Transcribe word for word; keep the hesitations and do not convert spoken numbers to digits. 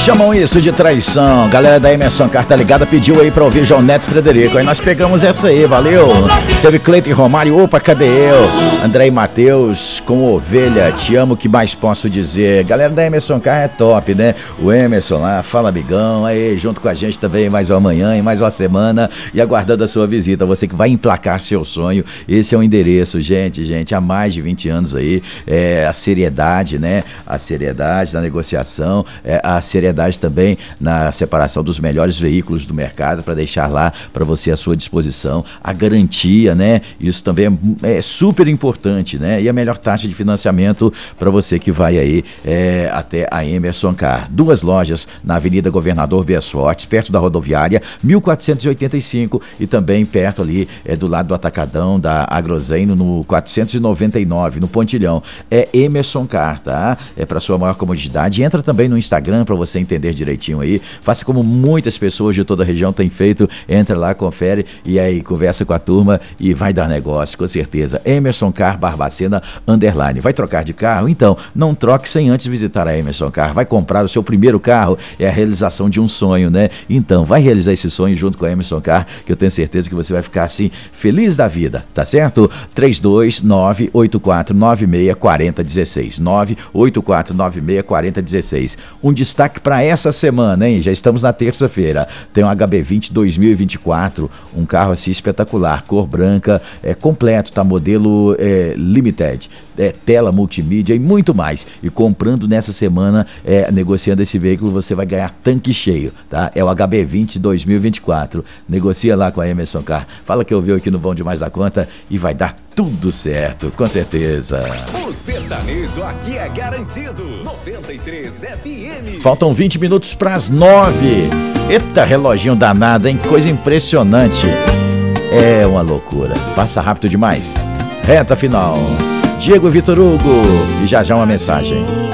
Chamam isso de traição. Galera da Emerson Car tá ligada, pediu aí pra ouvir João Neto e Frederico. Aí nós pegamos essa aí, valeu. Teve Cleiton e Romário, opa, cadê eu? André e Matheus com Ovelha, te amo, que mais posso dizer? Galera da Emerson Car é top, né? O Emerson lá, fala amigão, aí junto com a gente também mais uma manhã e mais uma semana e aguardando a sua visita. Você que vai emplacar seu sonho, esse é o endereço, gente, gente, há mais de vinte anos aí, é, a seriedade, né? A seriedade na negociação, é, a seriedade também na separação dos melhores veículos do mercado para deixar lá para você à sua disposição, a garantia, né? Isso também é, é super importante, né? E a melhor taxa de financiamento para você que vai aí é, até a Emerson Car. Duas lojas na Avenida Governador Bias Fortes, perto da rodoviária, mil quatrocentos e oitenta e cinco, e também perto ali é, do lado do Atacadão da Agrozeno, no quatrocentos e noventa e nove, no Pontilhão. É Emerson Car, tá? É para sua maior comodidade. Entra também no Instagram para você entender direitinho aí, faça como muitas pessoas de toda a região têm feito, entra lá, confere e aí conversa com a turma e vai dar negócio, com certeza. Emerson Car Barbacena Underline. Vai trocar de carro? Então, não troque sem antes visitar a Emerson Car. Vai comprar o seu primeiro carro, é a realização de um sonho, né? Então, vai realizar esse sonho junto com a Emerson Car, que eu tenho certeza que você vai ficar assim, feliz da vida, tá certo? três dois nove oito quatro nove seis quatro zero um seis, nove oito quatro nove seis quatro zero um seis. Um destaque para essa semana, hein? Já estamos na terça-feira. Tem um H B vinte dois mil e vinte e quatro, um carro assim espetacular, cor branca, é completo, tá? Modelo é, limited, é, tela multimídia e muito mais. E comprando nessa semana, é, negociando esse veículo, você vai ganhar tanque cheio, tá? É o H B vinte dois mil e vinte e quatro. Negocia lá com a Emerson Car. Fala que eu vi aqui no Bom Demais da Conta e vai dar tudo certo, com certeza. O sertanejo aqui é garantido. noventa e três F M. Faltam vinte minutos para as nove. Eita, reloginho danado, hein? Coisa impressionante. É uma loucura. Passa rápido demais. Reta final. Diego Vitor Hugo. E já já uma mensagem.